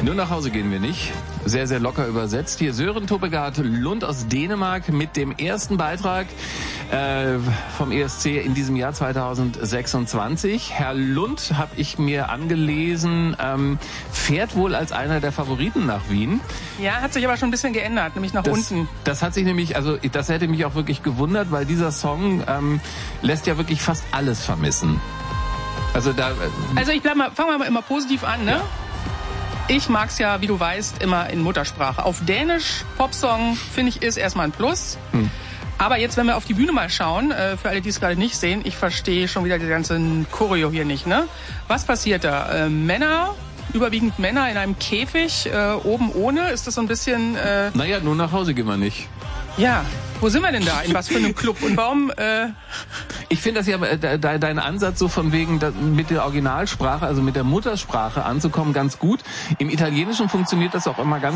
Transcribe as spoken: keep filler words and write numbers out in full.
Nur nach Hause gehen wir nicht. Sehr, sehr locker übersetzt. Hier Sören Topegard Lund aus Dänemark mit dem ersten Beitrag äh, vom E S C in diesem Jahr zweitausendsechsundzwanzig. Herr Lund, habe ich mir angelesen, ähm, fährt wohl als einer der Favoriten nach Wien. Ja, hat sich aber schon ein bisschen geändert, nämlich nach das, unten. Das hat sich nämlich, also das hätte mich auch wirklich gewundert, weil dieser Song ähm, lässt ja wirklich fast alles vermissen. Also da. Äh, also ich bleib mal, fangen wir mal immer positiv an, ne? Ja. Ich mag's ja, wie du weißt, immer in Muttersprache. Auf Dänisch, Popsong, finde ich, ist erstmal ein Plus. Hm. Aber jetzt, wenn wir auf die Bühne mal schauen, äh, für alle, die es gerade nicht sehen, ich verstehe schon wieder die ganzen Choreo hier nicht, ne? Was passiert da? Äh, Männer, überwiegend Männer in einem Käfig, äh, oben ohne, ist das so ein bisschen... Äh naja, nur nach Hause gehen wir nicht. Ja, wo sind wir denn da? In was für einem Club? Und warum... Äh ich finde das ja, de, de, dein Ansatz so von wegen da, mit der Originalsprache, also mit der Muttersprache anzukommen, ganz gut. Im Italienischen funktioniert das auch immer ganz